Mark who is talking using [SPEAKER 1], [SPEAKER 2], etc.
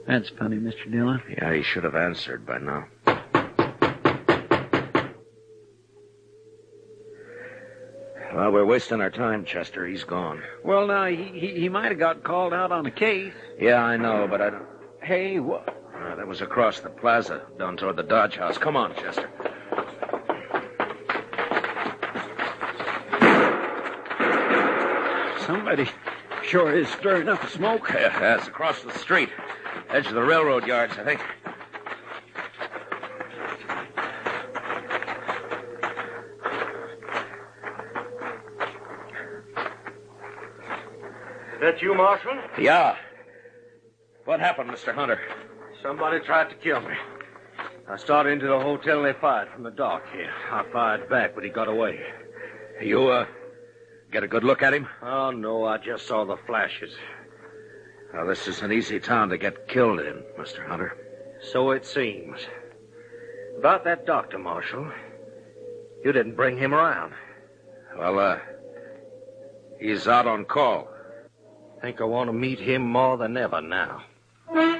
[SPEAKER 1] That's funny, Mr. Dillon.
[SPEAKER 2] Yeah, he should have answered by now. Well, we're wasting our time, Chester. He's gone.
[SPEAKER 1] Well, now, he might have got called out on a case.
[SPEAKER 2] Yeah, I know, but I don't...
[SPEAKER 1] Hey, what?
[SPEAKER 2] That was across the plaza, down toward the Dodge House. Come on, Chester.
[SPEAKER 1] Somebody sure is stirring up the smoke.
[SPEAKER 2] Yeah, it's across the street. Edge of the railroad yards, I think.
[SPEAKER 3] That you, Marshal?
[SPEAKER 2] Yeah. What happened, Mr. Hunter?
[SPEAKER 3] Somebody tried to kill me. I started into the hotel and they fired from the dock here. I fired back, but he got away.
[SPEAKER 2] You, get a good look at him?
[SPEAKER 3] Oh, no, I just saw the flashes.
[SPEAKER 2] Well, this is an easy town to get killed in, Mr. Hunter.
[SPEAKER 3] So it seems. About that doctor, Marshal. You didn't bring him around.
[SPEAKER 2] Well, he's out on call.
[SPEAKER 3] Think I want to meet him more than ever now.